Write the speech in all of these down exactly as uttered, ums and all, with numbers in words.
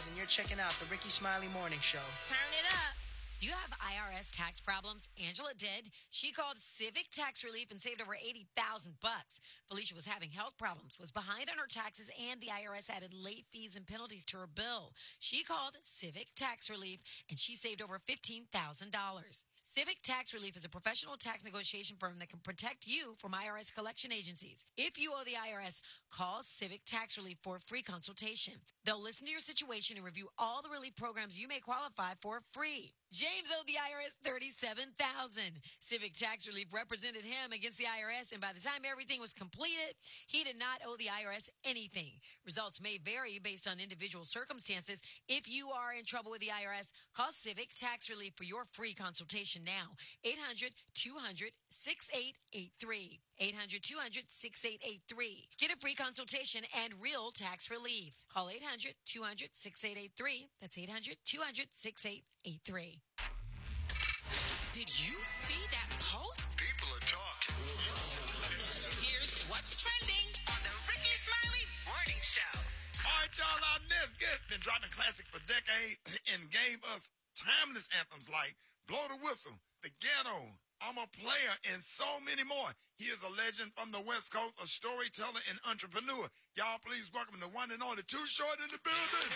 Styles, and you're checking out the Ricky Smiley Morning Show. Turn it up. Do you have I R S tax problems? Angela did. She called Civic Tax Relief and saved over eighty thousand bucks. Felicia was having health problems, was behind on her taxes, and the I R S added late fees and penalties to her bill. She called Civic Tax Relief, and she saved over fifteen thousand dollars. Civic Tax Relief is a professional tax negotiation firm that can protect you from I R S collection agencies. If you owe the I R S, call Civic Tax Relief for a free consultation. They'll listen to your situation and review all the relief programs you may qualify for free. James owed the I R S thirty-seven thousand dollars. Civic Tax Relief represented him against the I R S, and by the time everything was completed, he did not owe the I R S anything. Results may vary based on individual circumstances. If you are in trouble with the I R S, call Civic Tax Relief for your free consultation now. eight hundred, two hundred, sixty-eight eighty-three. eight hundred, two hundred, sixty-eight eighty-three. Get a free consultation and real tax relief. Call eight hundred, two hundred, sixty-eight eighty-three. That's eight hundred, two hundred, sixty-eight eighty-three. Did you see that post? People are talking. Here's what's trending on the Ricky Smiley Morning Show. All right, y'all, our next guest been dropping classic for decades and gave us timeless anthems like Blow the Whistle, The Ghetto, I'm a Player, and so many more. He is a legend from the West Coast, a storyteller and entrepreneur. Y'all please welcome the one and only Too Short in the building.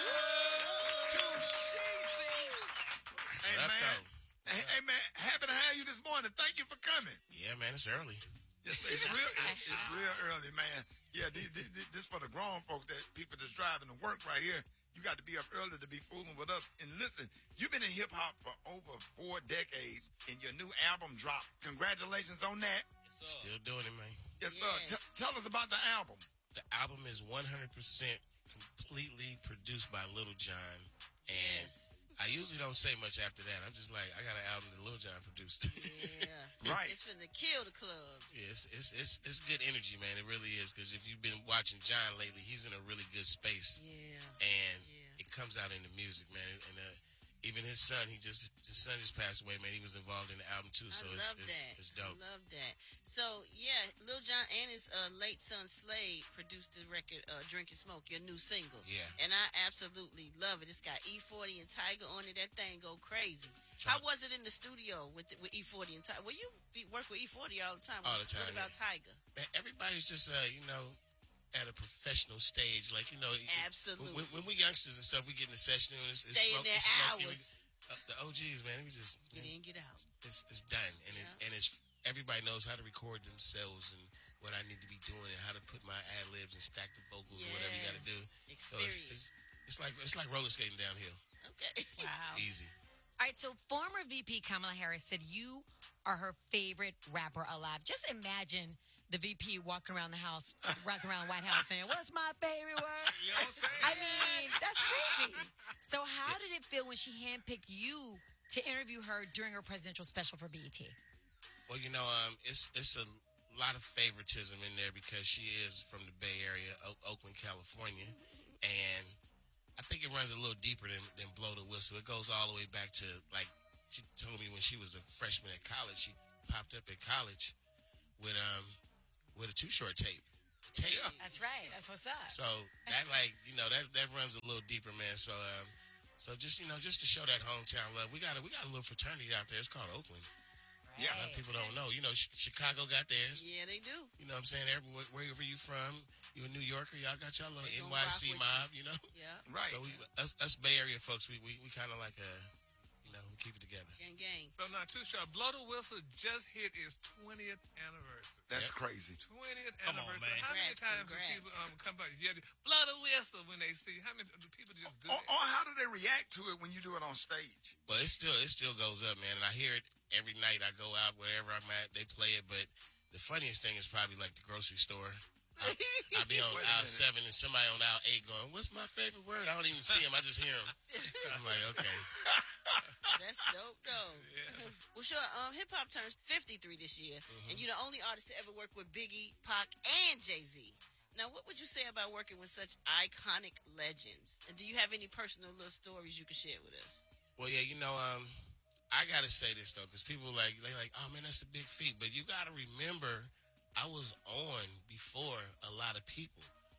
Too Short. Hey, man. Hey, hey, man, happy to have you this morning. Thank you for coming. Yeah, man, it's early. Yes, it's real, it's, it's real early, man. Yeah, this, this, this for the grown folks that people just driving to work right here. You got to be up early to be fooling with us. And listen, you've been in hip-hop for over four decades, and your new album dropped. Congratulations on that. Yes, Still doing it, man. Yes, sir. Yes. T- tell us about the album. The album is one hundred percent completely produced by Little John, and Yes. I usually don't say much after that. I'm just like, I got an album that Little John produced. Yeah. Right. It's finna kill the clubs. Yeah, it's, it's it's it's good energy, man. It really is. Because if you've been watching John lately, he's in a really good space, Yeah. and Yeah. it comes out in the music, man. And uh, even his son, he just his son just passed away, man. He was involved in the album too, so I it's love it's, that. it's dope. I love that. So, yeah, Lil Jon and his uh, late son Slade produced the record uh, Drink and Smoke, your new single. Yeah. And I absolutely love it. It's got E forty and Tiger on it. That thing go crazy. How was it in the studio with with E forty and Tiger? Well, you be, work with E forty all the time. All the time, What about yeah. Tiger? Man, everybody's just, uh, you know, at a professional stage. Like, you know, Absolutely. when, when we youngsters and stuff, we get in the session and it's, it's Stay in smoke, there it's smoky. hours. We- uh, the O Gs, man, we just, Get man, in, get out. it's, it's done. And it's, Yeah. and it's, everybody knows how to record themselves and what I need to be doing and how to put my ad libs and stack the vocals or whatever you got to do. So it's, it's, it's like, it's like roller skating downhill. Okay. Wow. It's easy. All right, so former V P Kamala Harris said you are her favorite rapper alive. Just imagine the V P walking around the house, walking around the White House saying, "What's my favorite word?" You know what I'm saying? I mean, that's crazy. So how did it feel when she handpicked you to interview her during her presidential special for B E T? Well, you know, um, it's it's a lot of favoritism in there because she is from the Bay Area, o- Oakland, California, and I think it runs a little deeper than, than Blow the Whistle. It goes all the way back to, like, she told me when she was a freshman at college, she popped up at college with um with a Too Short tape. Tape. That's right. That's what's up. So that, like, you know, that that runs a little deeper, man. So um, so just you know, just to show that hometown love, we got a we got a little fraternity out there. It's called Oakland. Right. A lot of people don't know. You know, Ch- Chicago got theirs. Yeah, they do. You know what I'm saying? Everywhere, wherever you from, you a New Yorker, y'all got y'all little They N gonna Y C rock with mob, you know? Yeah. Right. So we, us, us Bay Area folks, we we, we kind of like, uh, you know, we keep it together. Gang, gang. So now, Too Short, Blow the Whistle just hit its twentieth anniversary. That's Yep. crazy. twentieth Come on, anniversary. man. How many Congrats, times do congrats. people um, come back? Yeah, blow the whistle when they see. How many do people just do Or, it? or how do they react to it when you do it on stage? But it still it still goes up, man. And I hear it every night. I go out wherever I'm at, they play it. But the funniest thing is probably like the grocery store. I, I be on Wait a aisle minute. seven and somebody on aisle eight going, "What's my favorite word?" I don't even see them. I just hear them. I'm like, okay. That's dope, though. Well, sure. Um, hip hop turns fifty-three this year, and you're the only artist to ever work with Biggie, Pac, and Jay Z. Now, what would you say about working with such iconic legends? And do you have any personal little stories you can share with us? Well, yeah, you know, um, I gotta say this though, because people like they like, oh man, that's a big feat. But you gotta remember, I was on before a lot of people,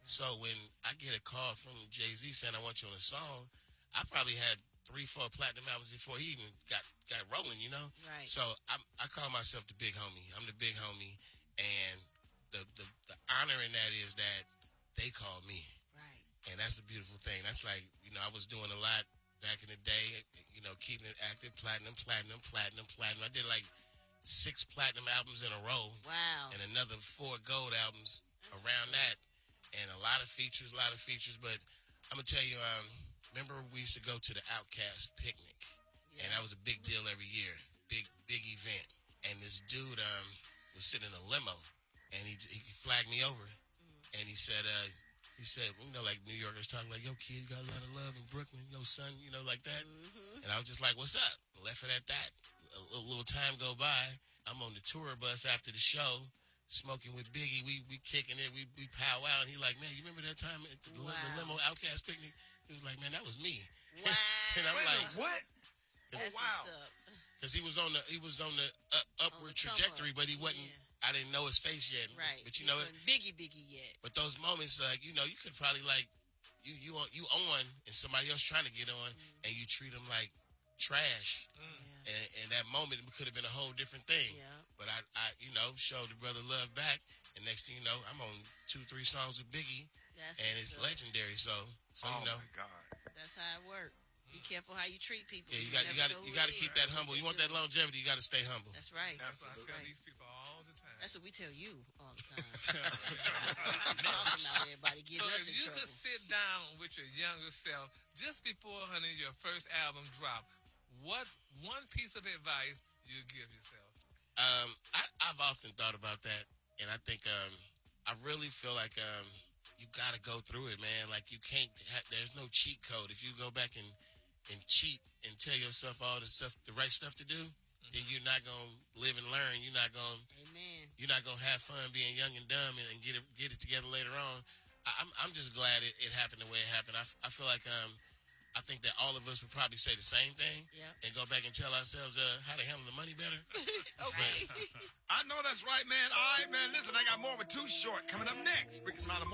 So when I get a call from Jay-Z saying I want you on a song, I probably had three, four platinum albums before he even got, got rolling, you know? Right. So I, I call myself the big homie. I'm the big homie. And the, the, the honor in that is that they call me. Right. And that's a beautiful thing. That's like, you know, I was doing a lot back in the day, you know, keeping it active, platinum, platinum, platinum, platinum. I did like six platinum albums in a row. Wow. And another four gold albums that's around cool. that. And a lot of features, a lot of features. But I'm going to tell you, um, remember we used to go to the Outkast picnic. Yeah. And that was a big deal every year. Big, big event. And this dude um, was sitting in a limo. And he, he flagged me over. Mm. And he said, uh, he said, you know, like New Yorkers talking like, yo, kid, you got a lot of love in Brooklyn. Yo, son, you know, like that. Mm-hmm. And I was just like, what's up? Left it at that. A little, little time go by. I'm on the tour bus after the show, smoking with Biggie. We we kicking it. We we powwow. And he like, man, you remember that time at the, wow. the limo Outkast picnic? He was like, man, that was me. Wow. And I'm Wait, like, what? That's oh, wow. Because he was on the he was on the uh, upward the trajectory, but he wasn't. Yeah. I didn't know his face yet. Right. But you he know it. Biggie Biggie yet. But those moments, like you know, you could probably like you you on you on, and somebody else trying to get on, mm. and you treat them like trash. Mm. Yeah. And, and that moment could have been a whole different thing. Yeah. But I, I, you know, showed the brother love back, and next thing you know, I'm on two, three songs with Biggie, That's and it's good. legendary. So, so oh you know, my God. That's how it works. Be careful how you treat people. Yeah, you got, you got, you got to keep that humble. You want that longevity, you got to stay humble. That's right. That's what I That's tell right. these people all the time. That's what we tell you all the time. Talking about everybody getting So us if in you trouble. could sit down with your younger self just before, honey, your first album drop, what's one piece of advice you give yourself? Um, I, I've often thought about that, and I think um, I really feel like um, you got to go through it, man. Like you can't. Ha- there's no cheat code. If you go back and and cheat and tell yourself all the stuff, the right stuff to do, mm-hmm. then you're not gonna live and learn. You're not gonna. Amen. You're not gonna have fun being young and dumb and, and get it get it together later on. I, I'm I'm just glad it, it happened the way it happened. I, I feel like um. I think that all of us would probably say the same thing yeah. and go back and tell ourselves uh, how to handle the money better. Okay. I know that's right, man. All right, man. Listen, I got more with Too Short coming up next. Ricky Smiley